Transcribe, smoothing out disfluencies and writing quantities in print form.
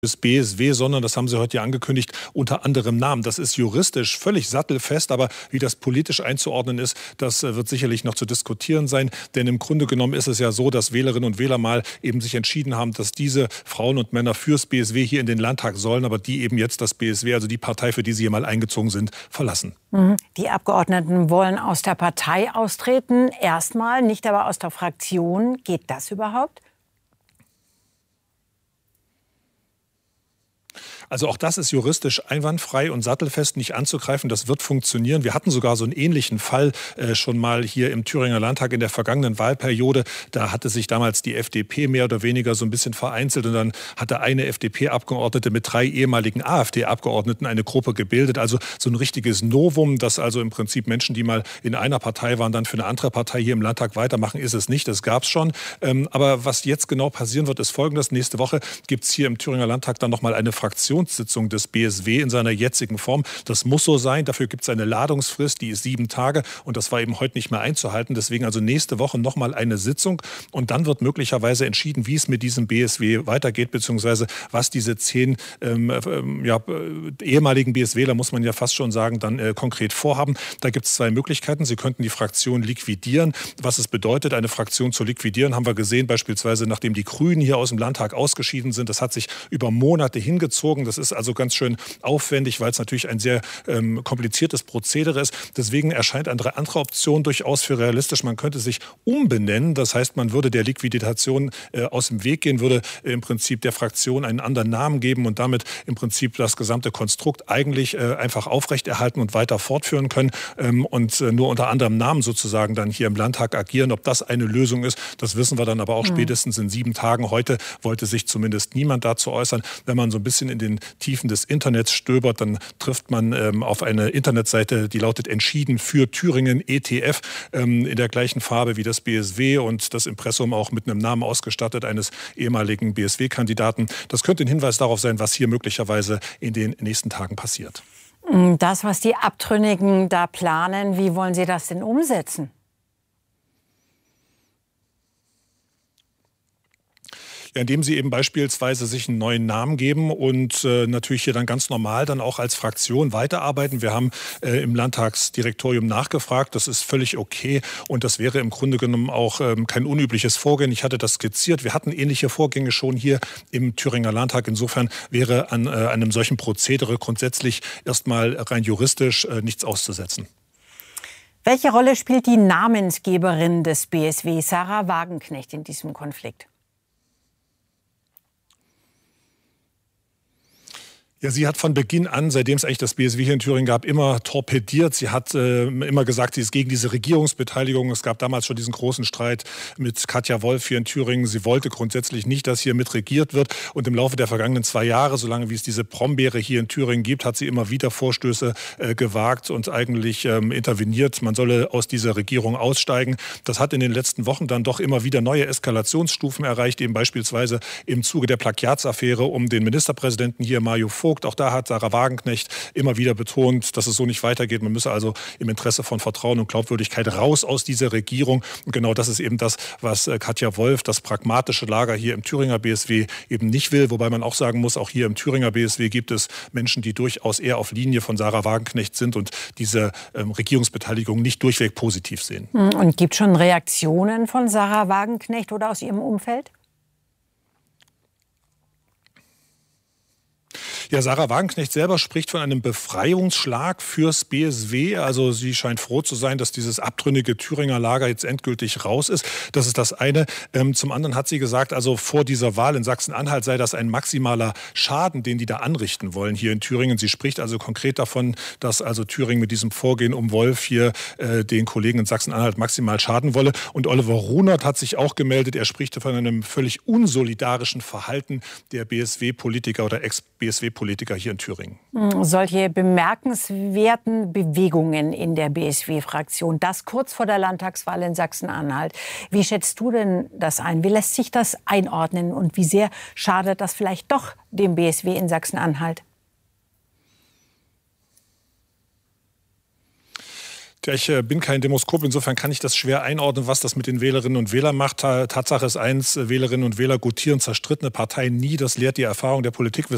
des BSW, sondern, das haben Sie heute ja angekündigt, unter anderem Namen. Das ist juristisch völlig sattelfest, aber wie das politisch einzuordnen ist, das wird sicherlich noch zu diskutieren sein. Denn im Grunde genommen ist es ja so, dass Wählerinnen und Wähler mal eben sich entschieden haben, dass diese Frauen und Männer fürs BSW hier in den Landtag sollen, aber die eben jetzt das BSW, also die Partei, für die sie hier mal eingezogen sind, verlassen. Die Abgeordneten wollen aus der Partei austreten, erstmal, nicht aber aus der Fraktion. Geht das überhaupt? Also auch das ist juristisch einwandfrei und sattelfest nicht anzugreifen. Das wird funktionieren. Wir hatten sogar so einen ähnlichen Fall schon mal hier im Thüringer Landtag in der vergangenen Wahlperiode. Da hatte sich damals die FDP mehr oder weniger so ein bisschen vereinzelt und dann hatte eine FDP-Abgeordnete mit 3 ehemaligen AfD-Abgeordneten eine Gruppe gebildet. Also so ein richtiges Novum, dass also im Prinzip Menschen, die mal in einer Partei waren, dann für eine andere Partei hier im Landtag weitermachen, ist es nicht. Das gab es schon. Aber was jetzt genau passieren wird, ist Folgendes. Nächste Woche gibt es hier im Thüringer Landtag dann nochmal eine Fraktionssitzung des BSW in seiner jetzigen Form. Das muss so sein. Dafür gibt es eine Ladungsfrist, die ist 7 Tage. Und das war eben heute nicht mehr einzuhalten. Deswegen also nächste Woche nochmal eine Sitzung. Und dann wird möglicherweise entschieden, wie es mit diesem BSW weitergeht, beziehungsweise was diese 10 ehemaligen BSWler, muss man ja fast schon sagen, dann konkret vorhaben. Da gibt es 2 Möglichkeiten. Sie könnten die Fraktion liquidieren. Was es bedeutet, eine Fraktion zu liquidieren, haben wir gesehen, beispielsweise nachdem die Grünen hier aus dem Landtag ausgeschieden sind. Das hat sich über Monate hingezogen. Das ist also ganz schön aufwendig, weil es natürlich ein sehr kompliziertes Prozedere ist. Deswegen erscheint eine andere Option durchaus für realistisch. Man könnte sich umbenennen. Das heißt, man würde der Liquidation aus dem Weg gehen, würde im Prinzip der Fraktion einen anderen Namen geben und damit im Prinzip das gesamte Konstrukt eigentlich einfach aufrechterhalten und weiter fortführen können und nur unter anderem Namen sozusagen dann hier im Landtag agieren. Ob das eine Lösung ist, das wissen wir dann aber auch spätestens in 7 Tagen. Heute wollte sich zumindest niemand dazu äußern. Wenn man so ein bisschen in den Tiefen des Internets stöbert, dann trifft man auf eine Internetseite, die lautet Entschieden für Thüringen ETF, in der gleichen Farbe wie das BSW und das Impressum auch mit einem Namen ausgestattet eines ehemaligen BSW-Kandidaten. Das könnte ein Hinweis darauf sein, was hier möglicherweise in den nächsten Tagen passiert. Das, was die Abtrünnigen da planen, wie wollen Sie das denn umsetzen? Ja, indem sie eben beispielsweise sich einen neuen Namen geben und natürlich hier dann ganz normal dann auch als Fraktion weiterarbeiten. Wir haben im Landtagsdirektorium nachgefragt, das ist völlig okay und das wäre im Grunde genommen auch kein unübliches Vorgehen. Ich hatte das skizziert, wir hatten ähnliche Vorgänge schon hier im Thüringer Landtag. Insofern wäre an einem solchen Prozedere grundsätzlich erstmal rein juristisch nichts auszusetzen. Welche Rolle spielt die Namensgeberin des BSW, Sahra Wagenknecht, in diesem Konflikt? Ja, sie hat von Beginn an, seitdem es eigentlich das BSW hier in Thüringen gab, immer torpediert. Sie hat immer gesagt, sie ist gegen diese Regierungsbeteiligung. Es gab damals schon diesen großen Streit mit Katja Wolf hier in Thüringen. Sie wollte grundsätzlich nicht, dass hier mit regiert wird. Und im Laufe der vergangenen 2 Jahre, solange wie es diese Brombeere hier in Thüringen gibt, hat sie immer wieder Vorstöße gewagt und eigentlich interveniert. Man solle aus dieser Regierung aussteigen. Das hat in den letzten Wochen dann doch immer wieder neue Eskalationsstufen erreicht, eben beispielsweise im Zuge der Plagiatsaffäre um den Ministerpräsidenten hier, Mario Vogt. Auch da hat Sahra Wagenknecht immer wieder betont, dass es so nicht weitergeht. Man müsse also im Interesse von Vertrauen und Glaubwürdigkeit raus aus dieser Regierung. Und genau das ist eben das, was Katja Wolf, das pragmatische Lager hier im Thüringer BSW, eben nicht will. Wobei man auch sagen muss, auch hier im Thüringer BSW gibt es Menschen, die durchaus eher auf Linie von Sahra Wagenknecht sind und diese Regierungsbeteiligung nicht durchweg positiv sehen. Und gibt es schon Reaktionen von Sahra Wagenknecht oder aus ihrem Umfeld? Ja, Sahra Wagenknecht selber spricht von einem Befreiungsschlag fürs BSW. Also sie scheint froh zu sein, dass dieses abtrünnige Thüringer Lager jetzt endgültig raus ist. Das ist das eine. Zum anderen hat sie gesagt, also vor dieser Wahl in Sachsen-Anhalt sei das ein maximaler Schaden, den die da anrichten wollen hier in Thüringen. Sie spricht also konkret davon, dass also Thüringen mit diesem Vorgehen um Wolf hier den Kollegen in Sachsen-Anhalt maximal schaden wolle. Und Oliver Runert hat sich auch gemeldet. Er spricht von einem völlig unsolidarischen Verhalten der BSW-Politiker oder Ex-BSW-Politiker hier in Thüringen. Solche bemerkenswerten Bewegungen in der BSW-Fraktion, das kurz vor der Landtagswahl in Sachsen-Anhalt. Wie schätzt du denn das ein? Wie lässt sich das einordnen und wie sehr schadet das vielleicht doch dem BSW in Sachsen-Anhalt? Ja, ich bin kein Demoskop, insofern kann ich das schwer einordnen, was das mit den Wählerinnen und Wählern macht. Tatsache ist eins, Wählerinnen und Wähler gutieren zerstrittene Parteien nie. Das lehrt die Erfahrung der Politikwissenschaft.